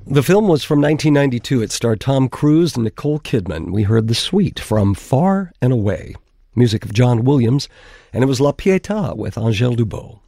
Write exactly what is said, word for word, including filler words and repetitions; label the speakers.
Speaker 1: The film was from nineteen ninety-two. It starred Tom Cruise and Nicole Kidman. We heard The Suite from Far and Away, music of John Williams, and it was La Pietà with Angèle Dubot.